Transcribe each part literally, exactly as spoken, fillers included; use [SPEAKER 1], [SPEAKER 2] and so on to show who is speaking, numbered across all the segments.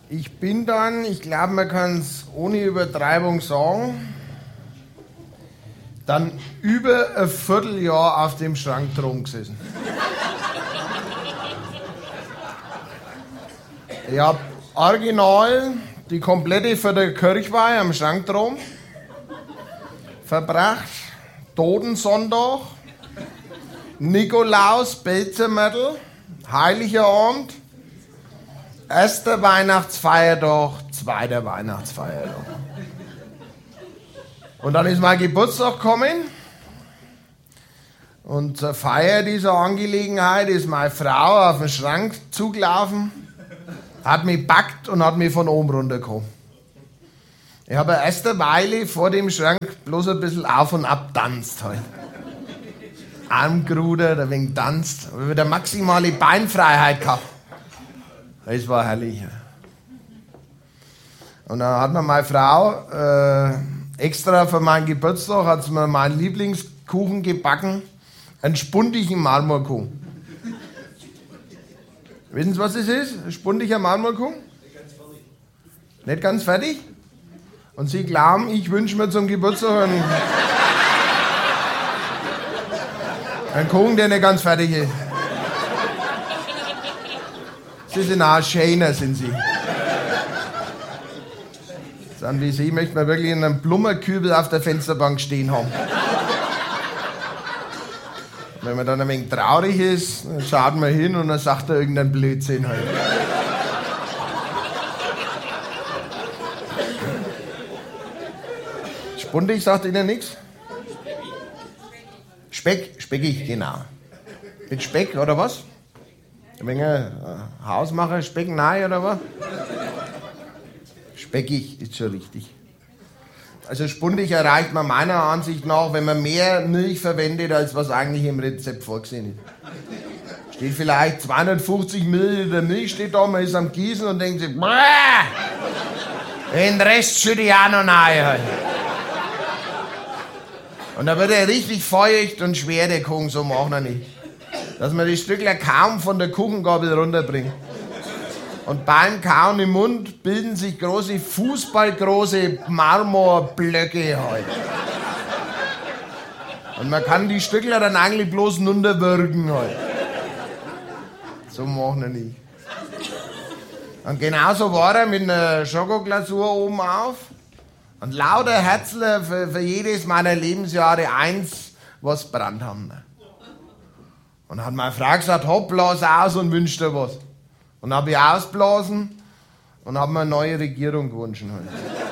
[SPEAKER 1] Ich bin dann, ich glaube, man kann es ohne Übertreibung sagen, dann über ein Vierteljahr auf dem Schrankthron gesessen. Ich habe original die komplette Viertelkirchweih am Schrankthron verbracht, Totensonntag, Nikolaus, Belzermädel, Heiliger Abend, erster Weihnachtsfeiertag, zweiter Weihnachtsfeiertag. Und dann ist mein Geburtstag gekommen und zur Feier dieser Angelegenheit ist meine Frau auf den Schrank zugelaufen, hat mich gepackt und hat mich von oben runtergekommen. Ich habe erst eine Weile vor dem Schrank bloß ein bisschen auf und ab tanzt halt. Armgruder, ein wenig tanzt, aber wieder maximale Beinfreiheit gehabt. Das war herrlich. Und dann hat mir meine Frau äh, extra für meinen Geburtstag hat sie mir meinen Lieblingskuchen gebacken, einen spundigen Marmorkuchen. Wissen Sie, was das ist? Ein spundiger Marmorkuchen? Nicht ganz fertig. Nicht ganz fertig? Und Sie glauben, ich wünsche mir zum Geburtstag einen, einen Kuchen, der nicht ganz fertig ist. Sie sind auch schöner, sind Sie. Dann wie Sie möchte man wirklich in einem Blumenkübel auf der Fensterbank stehen haben. Wenn man dann ein wenig traurig ist, dann schaut man hin und dann sagt er irgendeinen Blödsinn halt. Spundig sagt Ihnen nichts? Speck, speckig, genau. Mit Speck oder was? Ein wenig äh, Hausmacher, Speck, nein oder was? Speckig ist schon richtig. Also spundig erreicht man meiner Ansicht nach, wenn man mehr Milch verwendet, als was eigentlich im Rezept vorgesehen ist. Steht vielleicht zweihundertfünfzig Milliliter Milch steht da, man ist am Gießen und denkt sich, Bäh! Den Rest schütte ich auch noch rein. Und da wird er richtig feucht und schwer, der Kuchen, so machen wir nicht. Dass man die Stückler kaum von der Kuchengabel runterbringt. Und beim Kauen im Mund bilden sich große, fußballgroße Marmorblöcke halt. Und man kann die Stückler dann eigentlich bloß runterwürgen halt. So machen wir nicht. Und genauso war er mit einer Schokoglasur oben auf. Und lauter Herzler für, für jedes meiner Lebensjahre eins, was brannt haben. Und dann hat meine Frau gesagt, hopp, blas aus und wünsch dir was. Und habe ich ausblasen und habe mir eine neue Regierung gewünscht. Halt.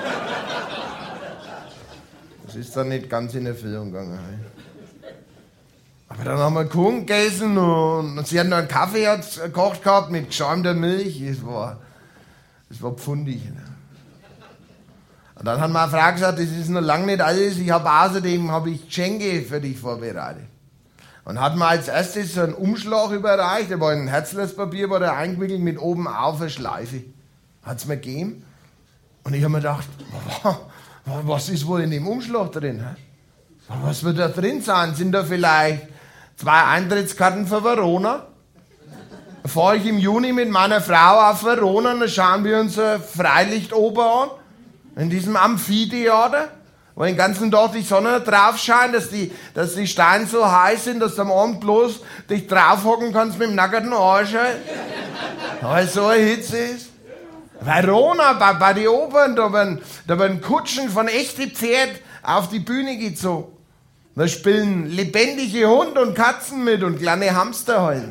[SPEAKER 1] Das ist dann nicht ganz in Erfüllung gegangen. Halt. Aber dann haben wir Kuchen gegessen und sie hat noch einen Kaffee gekocht gehabt mit geschäumter Milch. Das war, das war pfundig. Und dann hat meine Frau gesagt, das ist noch lange nicht alles. Ich habe außerdem habe ich Geschenke für dich vorbereitet. Und hat mir als erstes so einen Umschlag überreicht, da war ein Herzlerspapier, war da eingewickelt mit oben auf eine Schleife. Hat's mir gegeben. Und ich habe mir gedacht, was ist wohl in dem Umschlag drin? Was wird da drin sein? Sind da vielleicht zwei Eintrittskarten für Verona? Da fahre ich im Juni mit meiner Frau auf Verona und dann schauen wir uns eine Freilichtoper an, in diesem Amphitheater. Wo den ganzen Tag die Sonne drauf scheint, dass die, dass die Steine so heiß sind, dass du am Abend bloß dich draufhocken kannst mit dem nackten Arsch. Weil so eine Hitze ist. Verona, bei, bei den Opern, da werden, da werden Kutschen von echten Pferd auf die Bühne gezogen. Da spielen lebendige Hunde und Katzen mit und kleine Hamster halt.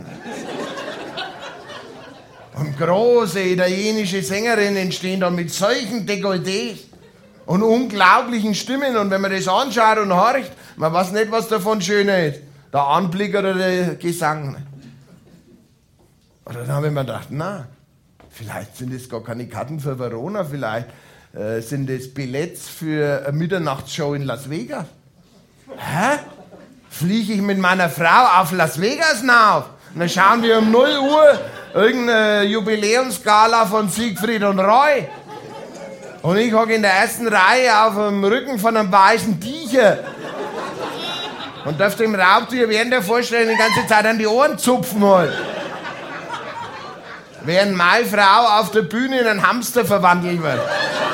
[SPEAKER 1] Und große italienische Sängerinnen stehen da mit solchen Dekolletés. Und unglaublichen Stimmen. Und wenn man das anschaut und horcht, man weiß nicht, was davon schöner ist. Der Anblick oder der Gesang. Und dann habe ich mir gedacht, na, vielleicht sind das gar keine Karten für Verona, vielleicht äh, sind das Billets für eine Mitternachtsshow in Las Vegas. Hä? Fliege ich mit meiner Frau auf Las Vegas rauf? Und dann schauen wir um null Uhr irgendeine Jubiläumsgala von Siegfried und Roy. Und ich hocke in der ersten Reihe auf dem Rücken von einem weißen Tiger. Und dürfte im Raubtier während der Vorstellung die ganze Zeit an die Ohren zupfen halt. während meine Frau auf der Bühne in einen Hamster verwandelt wird.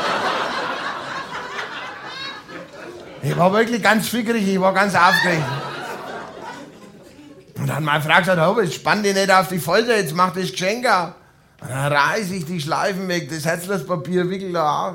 [SPEAKER 1] Ich war wirklich ganz fickerig, ich war ganz aufgeregt. Und dann hat meine Frau gesagt, oh, jetzt spann dich nicht auf die Folter, jetzt mach das Geschenk auf. Und dann reiß ich die Schleifen weg, das Herzlespapier wickel da auf.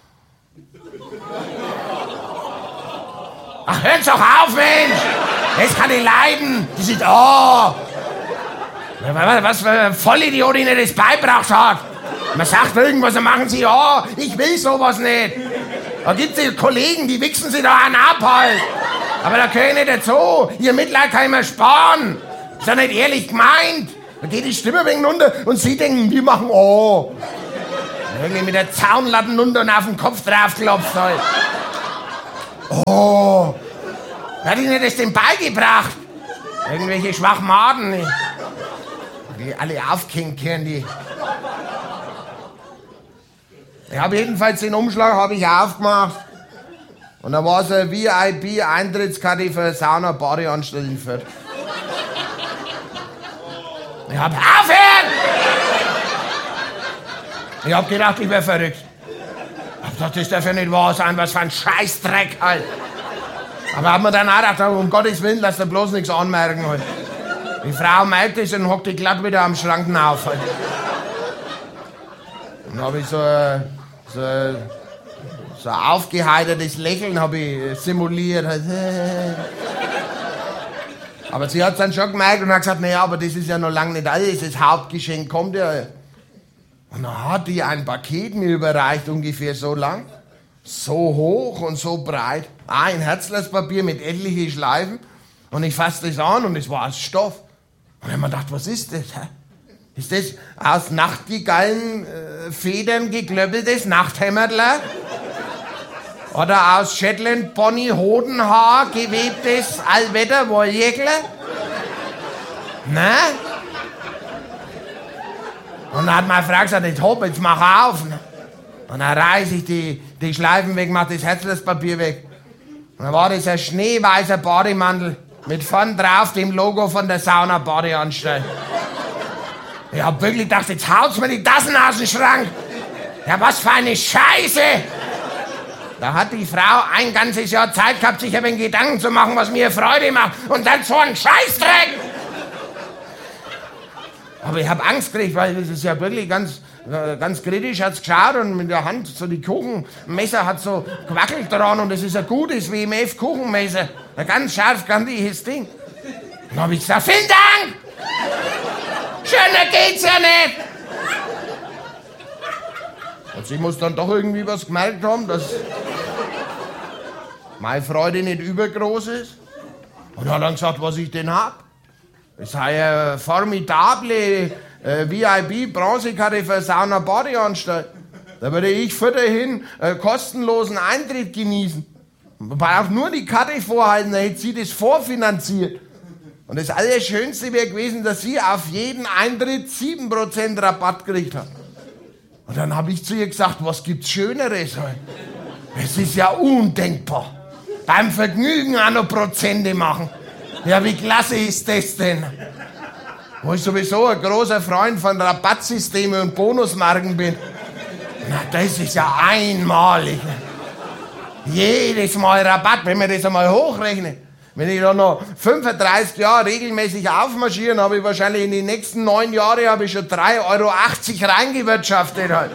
[SPEAKER 1] Ach, hör's doch auf, Mensch! Das kann ich leiden! Die sind, oh! Was für ein Vollidiot, der das beibracht hat! Man sagt irgendwas, dann machen sie, oh, ich will sowas nicht! Da gibt's die Kollegen, die wichsen sie da einen ab halt! Aber da gehöre ich nicht dazu! Ihr Mitleid kann ich mir sparen! Ist doch nicht ehrlich gemeint! Da geht die Stimme wegen runter und sie denken, wir machen, oh! Irgendwie mit der Zaunlatten runter und auf den Kopf draufklopft halt! Oh, hat ihnen das denn beigebracht? Irgendwelche Schwachmaten, die alle aufgehängt können, die. Ich habe jedenfalls den Umschlag habe ich aufgemacht und da war so eine V I P-Eintrittskarte für Sauna-Badeanstalt in Fürth. Ich hab aufhören! Ich hab gedacht, ich wär verrückt. Ich dachte, das darf ja nicht wahr sein, was für ein Scheißdreck halt. Aber hab mir dann auch gedacht, um Gottes Willen, lass dir bloß nichts anmerken halt. Die Frau merkt es und hockt die glatt wieder am Schranken auf halt. Dann hab ich so ein so, so aufgeheitertes Lächeln hab ich simuliert halt. Aber sie hat's dann schon gemerkt und hat gesagt, naja, aber das ist ja noch lange nicht alles, das Hauptgeschenk kommt ja. Und dann hat die ein Paket mir überreicht, ungefähr so lang, so hoch und so breit. Ah, ein Herzlespapier mit etlichen Schleifen. Und ich fasse das an und es war aus Stoff. Und ich hab mir gedacht, was ist das? Hä? Ist das aus nachtigallen äh, Federn geklöppeltes Nachthämmertler? Oder aus Shetland Pony Hodenhaar gewebtes Allwetter Wolljäckler? Ne? Und dann hat meine Frau gesagt, jetzt hopp, jetzt mach auf. Und dann reiß ich die, die Schleifen weg, mach das Herzlespapier weg. Und dann war das ein schneeweißer Bademantel mit vorn drauf dem Logo von der Sauna-Badeanstalt. Ich hab wirklich gedacht, jetzt haut's mir die Tassen aus dem Schrank. Ja, was für eine Scheiße! Da hat die Frau ein ganzes Jahr Zeit gehabt, sich ein wenig Gedanken zu machen, was mir Freude macht. Und dann so ein Scheißdreck! Aber ich hab Angst gekriegt, weil das ist ja wirklich ganz, ganz kritisch, hat's geschaut und mit der Hand so die Kuchenmesser hat so gewackelt dran und das ist ein gutes W M F-Kuchenmesser. Ein ganz scharf, kantiges Ding. Dann hab ich gesagt, vielen Dank! Schöner geht's ja nicht! Und sie muss dann doch irgendwie was gemerkt haben, dass meine Freude nicht übergroß ist. Und hat dann gesagt, was ich denn hab. Es sei eine formidable äh, V I P-Bronzekarte für Sauna-Badeanstalt. Da würde ich vorhin äh, kostenlosen Eintritt genießen. Man braucht nur die Karte vorhalten, dann hätte sie das vorfinanziert. Und das Allerschönste wäre gewesen, dass sie auf jeden Eintritt sieben Prozent Rabatt gekriegt hat. Und dann habe ich zu ihr gesagt, was gibt's Schöneres? Es ist ja undenkbar. Beim Vergnügen auch noch Prozente machen. Ja, wie klasse ist das denn? Wo ich sowieso ein großer Freund von Rabattsystemen und Bonusmarken bin. Na, das ist ja einmalig. Jedes Mal Rabatt, wenn man das einmal hochrechnet. Wenn ich da noch fünfunddreißig Jahre regelmäßig aufmarschiere, habe ich wahrscheinlich in den nächsten neun Jahren habe ich schon drei Euro achtzig reingewirtschaftet. Halt.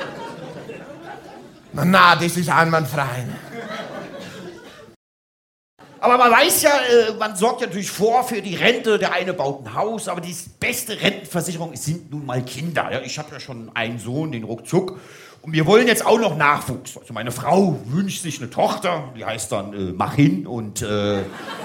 [SPEAKER 1] Na, na, das ist einwandfrei.
[SPEAKER 2] Aber man weiß ja, man sorgt ja natürlich vor für die Rente. Der eine baut ein Haus, aber die beste Rentenversicherung sind nun mal Kinder. Ja, ich habe ja schon einen Sohn, den Ruckzuck. Und wir wollen jetzt auch noch Nachwuchs. Also meine Frau wünscht sich eine Tochter, die heißt dann äh, Machin und äh,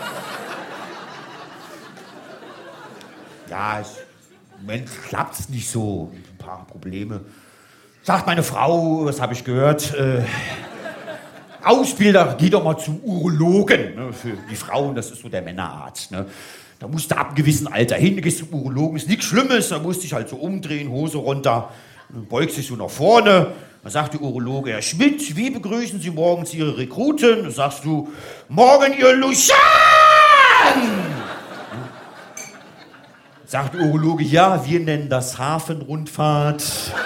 [SPEAKER 2] ja, es, im Moment klappt es nicht so, ein paar Probleme. Sagt meine Frau, was habe ich gehört, äh, Ausbilder, geh doch mal zum Urologen. Ne, für die Frauen, das ist so der Männerarzt. Ne. Da musst du ab einem gewissen Alter hin, du gehst zum Urologen, ist nichts Schlimmes, da musst du dich halt so umdrehen, Hose runter, beugst dich so nach vorne. Dann sagt der Urologe, Herr Schmidt, wie begrüßen Sie morgens Ihre Rekruten? Dann sagst du, morgen Ihr Luschan! Sagt der Urologe, ja, wir nennen das Hafenrundfahrt.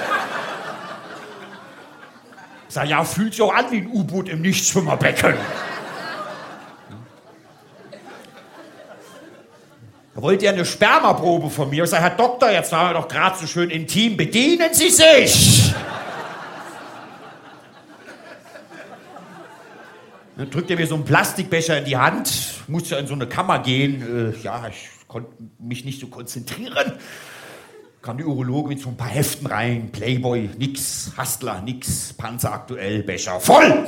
[SPEAKER 2] Sag, ja, fühlt sich auch an wie ein U-Boot im Nichtschwimmerbecken. Da wollt ihr eine Spermaprobe von mir? Ich sag, Herr Doktor, jetzt waren wir doch gerade so schön intim. Bedienen Sie sich! Dann drückt er mir so einen Plastikbecher in die Hand, musste in so eine Kammer gehen. Äh, ja, ich konnte mich nicht so konzentrieren. Kam die Urologe mit so ein paar Heften rein. Playboy, nix. Hustler, nix. Panzer aktuell, Becher voll!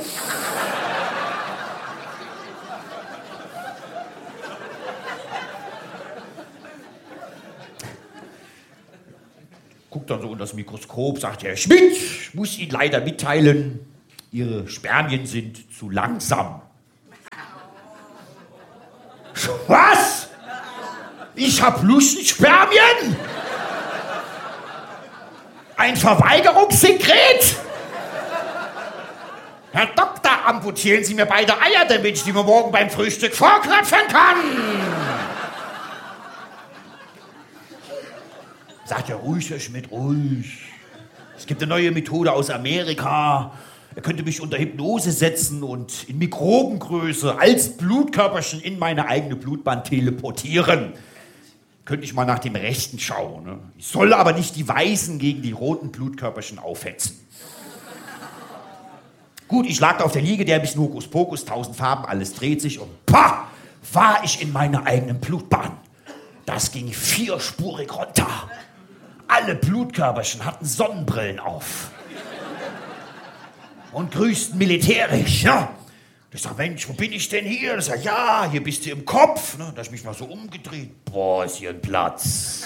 [SPEAKER 2] Guckt dann so unter das Mikroskop, sagt Herr Schmidt, ich muss Ihnen leider mitteilen, Ihre Spermien sind zu langsam. Was? Ich hab Lustenspermien? Ein Verweigerungssekret? Herr Doktor, amputieren Sie mir beide Eier, damit ich die mir morgen beim Frühstück vorknöpfen kann. Sagt er, ruhig, Herr Schmidt, ruhig. Es gibt eine neue Methode aus Amerika. Er könnte mich unter Hypnose setzen und in Mikrobengröße als Blutkörperchen in meine eigene Blutbahn teleportieren. Könnte ich mal nach dem Rechten schauen. Ne? Ich soll aber nicht die weißen gegen die roten Blutkörperchen aufhetzen. Gut, ich lag da auf der Liege, der bis Hokuspokus, tausend Farben, alles dreht sich und pah, war ich in meiner eigenen Blutbahn. Das ging vierspurig runter. Alle Blutkörperchen hatten Sonnenbrillen auf. Und grüßten militärisch, ja. Ich sag, Mensch, wo bin ich denn hier? Ich sag, ja, hier bist du im Kopf. Ne? Da hab ich mich mal so umgedreht. Boah, ist hier ein Platz.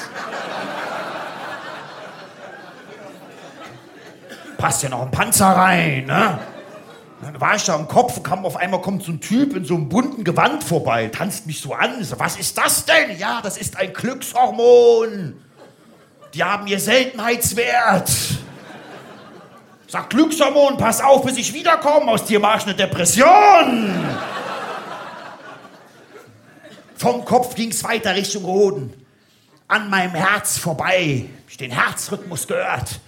[SPEAKER 2] Passt ja noch ein Panzer rein, ne? Dann war ich da im Kopf und kam auf einmal kommt so ein Typ in so einem bunten Gewand vorbei, tanzt mich so an. Ich sag, was ist das denn? Ja, das ist ein Glückshormon. Die haben ihr Seltenheitswert. Sag, Glückshormon, pass auf, bis ich wiederkomme. Aus dir mach ich eine Depression. Vom Kopf ging's weiter Richtung Hoden. An meinem Herz vorbei. Ich den Herzrhythmus gehört.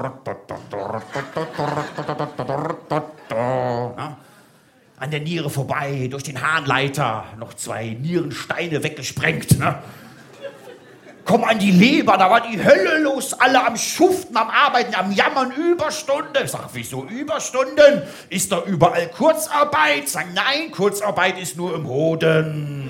[SPEAKER 2] Ja. An der Niere vorbei, durch den Harnleiter. Noch zwei Nierensteine weggesprengt. Ne? Komm an die Leber, da war die Hölle los. Alle am Schuften, am Arbeiten, am Jammern, Überstunden. Ich sag, wieso Überstunden? Ist da überall Kurzarbeit? Sag, nein, Kurzarbeit ist nur im Hoden.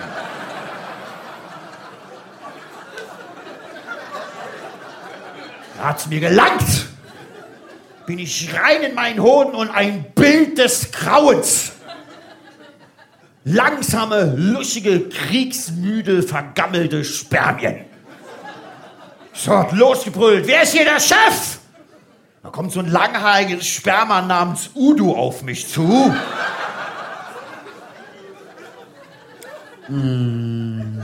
[SPEAKER 2] Da hat's mir gelangt. Bin ich rein in meinen Hoden und ein Bild des Grauens. Langsame, luschige, kriegsmüde, vergammelte Spermien. So hat losgebrüllt. Wer ist hier der Chef? Da kommt so ein langhaariges Sperma namens Udo auf mich zu. Mm.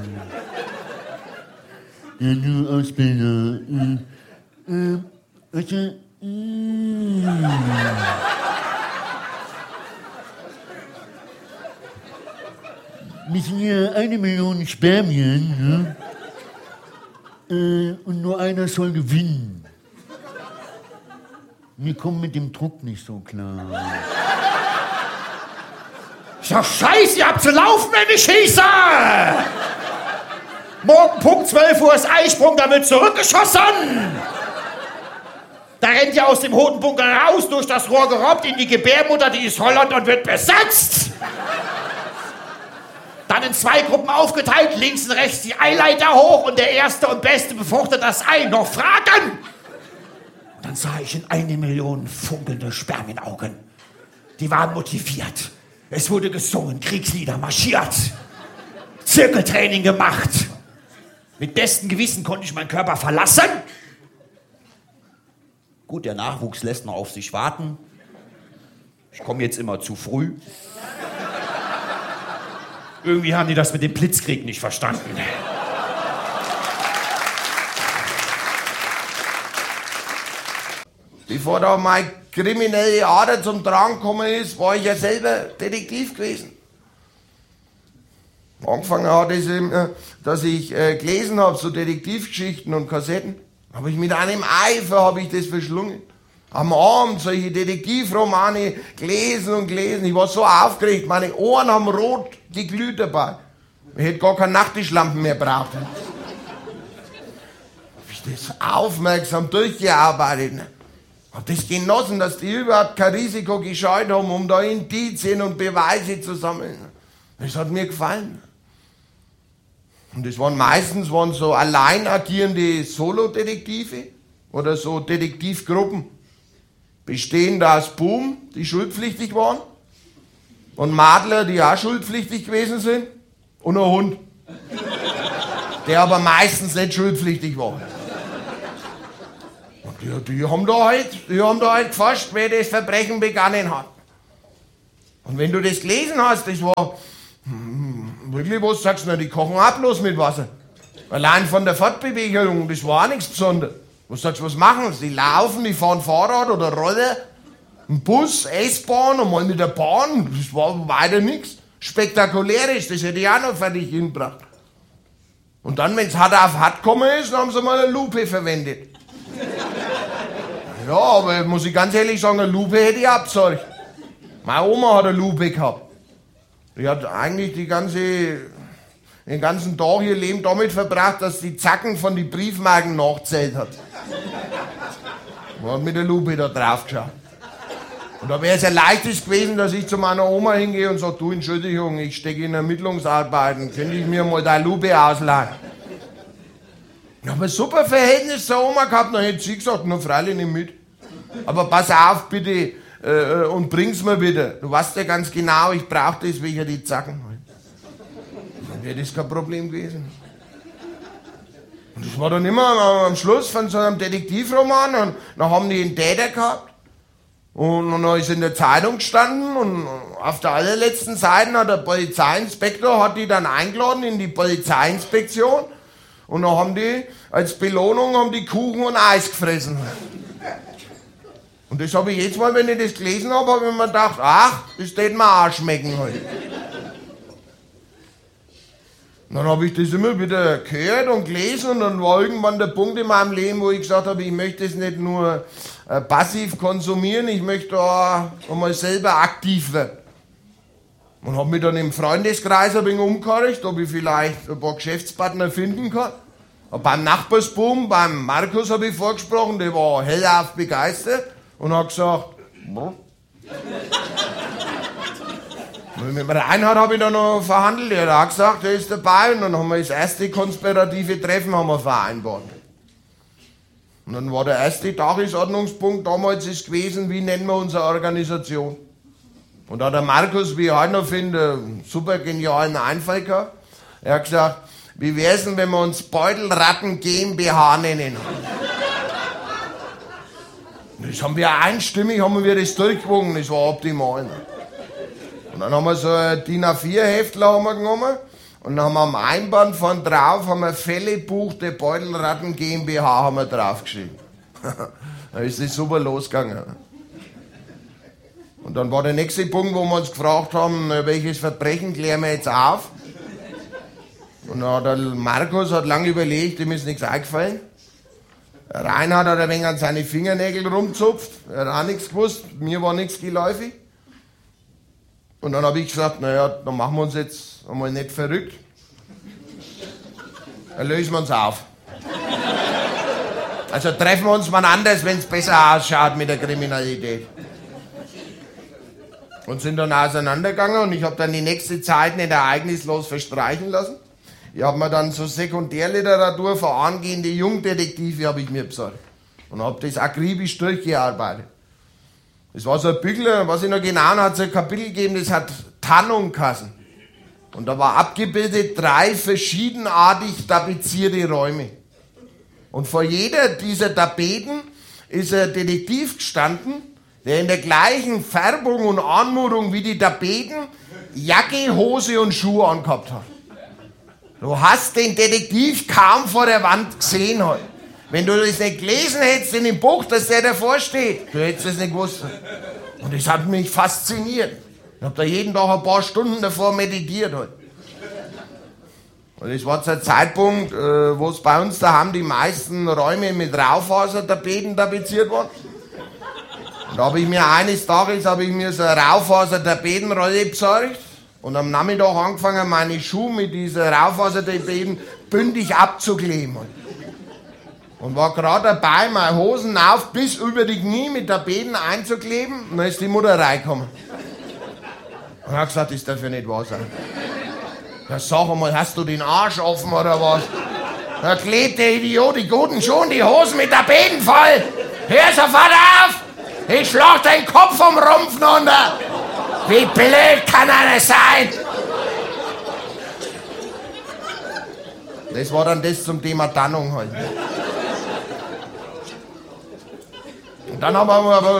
[SPEAKER 2] Ja, du Ausbilder. Mm. Äh, warte. Mm. Wir sind hier eine Million Spermien, ne? äh, und nur einer soll gewinnen. Wir kommen mit dem Druck nicht so klar. Ich sag, Scheiße, ihr habt zu laufen, wenn ich schieße! Morgen Punkt zwölf Uhr ist Eisprung, da wird zurückgeschossen! Da rennt ihr aus dem Hodenbunker raus, durch das Rohr gerobbt in die Gebärmutter, die ist Holland und wird besetzt! Dann in zwei Gruppen aufgeteilt, links und rechts die Eileiter hoch und der Erste und Beste befruchtet das Ei. Noch Fragen? Und dann sah ich in eine Million funkelnde Spermienaugen. Die waren motiviert. Es wurde gesungen, Kriegslieder marschiert, Zirkeltraining gemacht. Mit bestem Gewissen konnte ich meinen Körper verlassen. Gut, der Nachwuchs lässt noch auf sich warten. Ich komme jetzt immer zu früh. Irgendwie haben die das mit dem Blitzkrieg nicht verstanden.
[SPEAKER 1] Bevor da meine kriminelle Ader zum Tragen gekommen ist, war ich ja selber Detektiv gewesen. Angefangen hat es eben, dass ich äh, gelesen habe, so Detektivgeschichten und Kassetten. Habe ich mit einem Eifer habe ich das verschlungen. Am Abend solche Detektivromane gelesen und gelesen. Ich war so aufgeregt, meine Ohren haben rot geglüht dabei. Ich hätte gar keine Nachttischlampen mehr braucht. Habe ich das aufmerksam durchgearbeitet. Habe das genossen, dass die überhaupt kein Risiko gescheut haben, um da Indizien und Beweise zu sammeln. Das hat mir gefallen. Und das waren meistens waren so allein agierende Solo-Detektive oder so Detektivgruppen, bestehend aus Buben, die schuldpflichtig waren, und Madler, die auch schuldpflichtig gewesen sind, und ein Hund, der aber meistens nicht schuldpflichtig war. Und die, die, haben da halt, die haben da halt geforscht, wer das Verbrechen begangen hat. Und wenn du das gelesen hast, das war hm, wirklich, was sagst du, die kochen auch bloß mit Wasser. Allein von der Fortbewegung, das war auch nichts Besonderes. Was sagst du, was machen sie? Die laufen, die fahren Fahrrad oder Roller, ein Bus, S-Bahn und mal mit der Bahn. Das war weiter nichts Spektakuläres, das hätte ich auch noch fertig hingebracht. Und dann, wenn es hart auf hart gekommen ist, dann haben sie mal eine Lupe verwendet. Ja, aber muss ich ganz ehrlich sagen, eine Lupe hätte ich abgesorgt. Meine Oma hat eine Lupe gehabt. Die hat eigentlich die ganze, den ganzen Tag ihr Leben damit verbracht, dass die Zacken von den Briefmarken nachgezählt hat. Man hat mit der Lupe da drauf geschaut. Und da wäre es ja leichtes gewesen, dass ich zu meiner Oma hingehe und sage, du, Entschuldigung, ich stecke in Ermittlungsarbeiten, könnte ich mir mal deine Lupe ausleihen? Ich habe ein super Verhältnis zur Oma gehabt, dann hätte sie gesagt, nur freilich nicht mit. Aber pass auf bitte äh, und bring's mir wieder. Du weißt ja ganz genau, ich brauche das wegen die Zacken. Dann wäre das kein Problem gewesen. Und das war dann immer am Schluss von so einem Detektivroman und dann haben die einen Täter gehabt. Und dann ist in der Zeitung gestanden und auf der allerletzten Seite hat der Polizeiinspektor hat die dann eingeladen in die Polizeiinspektion und dann haben die als Belohnung haben die Kuchen und Eis gefressen. Und das habe ich jetzt mal, wenn ich das gelesen habe, habe ich mir gedacht, ach, das tät mir auch schmecken heute. Und dann habe ich das immer wieder gehört und gelesen und dann war irgendwann der Punkt in meinem Leben, wo ich gesagt habe, ich möchte es nicht nur äh, passiv konsumieren, ich möchte auch mal selber aktiv werden. Und habe mich dann im Freundeskreis ein wenig umgehorcht, ob ich vielleicht ein paar Geschäftspartner finden kann. Und beim Nachbarsbuben, beim Markus habe ich vorgesprochen, der war hellauf begeistert und hat gesagt, Brr. Und mit dem Reinhard habe ich dann noch verhandelt, er hat auch gesagt, er ist dabei und dann haben wir das erste konspirative Treffen haben wir vereinbart. Und dann war der erste Tagesordnungspunkt damals ist gewesen, wie nennen wir unsere Organisation. Und da hat der Markus, wie ich heute noch finde, einen super genialen Einfall gehabt. Er hat gesagt, wie wär's denn, wenn wir uns Beutelratten GmbH nennen? Das haben wir einstimmig, haben wir das durchgewogen, das war optimal. Und dann haben wir so ein D I N A vier Heftler haben wir genommen und dann haben wir am Einband von drauf haben wir Fällebuch der Beutelratten GmbH haben wir draufgeschrieben. Da ist es super losgegangen. Und dann war der nächste Punkt, wo wir uns gefragt haben, welches Verbrechen klären wir jetzt auf. Und dann hat der Markus hat lange überlegt, ihm ist nichts eingefallen. Der Reinhard hat ein wenig an seine Fingernägel rumzupft, er hat auch nichts gewusst, mir war nichts geläufig. Und dann habe ich gesagt, naja, dann machen wir uns jetzt einmal nicht verrückt. Dann lösen wir uns auf. Also treffen wir uns mal anders, wenn es besser ausschaut mit der Kriminalität. Und sind dann auseinandergegangen und ich habe dann die nächste Zeit nicht ereignislos verstreichen lassen. Ich habe mir dann so Sekundärliteratur für angehende Jungdetektive habe ich mir besorgt. Und habe das akribisch durchgearbeitet. Das war so ein Büchler, was ich noch genau hat so ein Kapitel gegeben, das hat Tannung geheißen. Und da war abgebildet drei verschiedenartig tapezierte Räume. Und vor jeder dieser Tapeten ist ein Detektiv gestanden, der in der gleichen Färbung und Anmutung wie die Tapeten Jacke, Hose und Schuhe angehabt hat. Du hast den Detektiv kaum vor der Wand gesehen heute. Wenn du das nicht gelesen hättest in dem Buch, dass der davor steht, du hättest es nicht gewusst. Und das hat mich fasziniert. Ich habe da jeden Tag ein paar Stunden davor meditiert heute. Und das war der Zeitpunkt, äh, wo es bei uns daheim die meisten Räume mit Raufasertapeten tapeziert waren. Und da habe ich mir eines Tages habe ich mir so eine Raufasertapetenrolle besorgt und am Nachmittag angefangen, meine Schuhe mit dieser Raufasertapeten bündig abzukleben. Und war gerade dabei, meine Hosen auf bis über die Knie mit Tapeten einzukleben. Und dann ist die Mutter reingekommen. Und hat gesagt, das darf ja nicht wahr sein. Ja, sag einmal, hast du den Arsch offen oder was? Da klebt der Idiot die guten Schuhe und die Hosen mit Tapeten voll. Hör sofort auf! Ich schlag deinen Kopf vom Rumpf runter. Wie blöd kann einer sein? Das war dann das zum Thema Tannung halt. Und dann haben wir aber